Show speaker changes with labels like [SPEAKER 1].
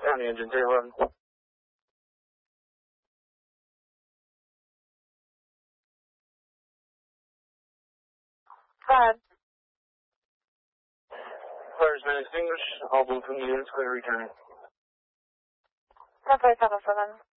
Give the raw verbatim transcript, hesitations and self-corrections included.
[SPEAKER 1] on the engine, zero eleven.
[SPEAKER 2] Go ahead.
[SPEAKER 1] Fire's been extinguished. All blue from the units clear returning.
[SPEAKER 2] ten forty-seven for them.